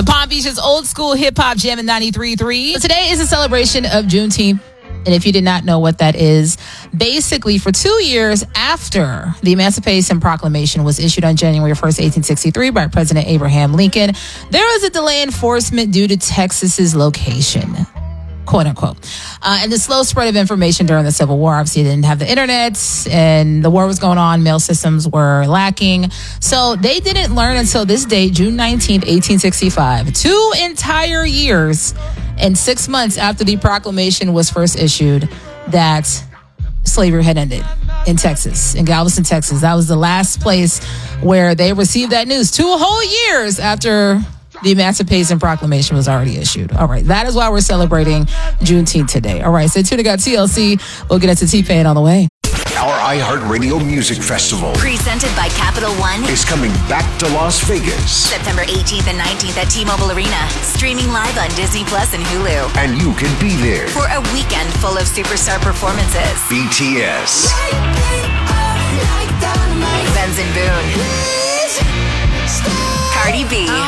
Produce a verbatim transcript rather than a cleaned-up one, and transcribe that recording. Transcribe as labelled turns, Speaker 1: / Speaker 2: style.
Speaker 1: The Palm Beach's old school hip hop jam in ninety-three point three. Today is a celebration of Juneteenth. And if you did not know what that is, basically for two years after the Emancipation Proclamation was issued on January first, eighteen sixty-three by President Abraham Lincoln, there was a delay in enforcement due to Texas's location, quote unquote. Uh, and the slow spread of information during the Civil War. Obviously, they didn't have the internet and the war was going on. Mail systems were lacking. So they didn't learn until this day, June nineteenth, eighteen sixty-five, two entire years and six months after the proclamation was first issued, that slavery had ended in Texas, in Galveston, Texas. That was the last place where they received that news. Two whole years after the Emancipation Proclamation was already issued. All right, that is why we're celebrating Juneteenth today. All right, stay tuned. We got T L C. We'll get into T-Pain on the way.
Speaker 2: Our iHeartRadio Music Festival,
Speaker 3: presented by Capital One,
Speaker 2: is coming back to Las Vegas.
Speaker 3: September eighteenth and nineteenth at T-Mobile Arena. Streaming live on Disney Plus and Hulu.
Speaker 2: And you can be there
Speaker 3: for a weekend full of superstar performances.
Speaker 2: B T S,
Speaker 3: Benson Boone, Cardi B,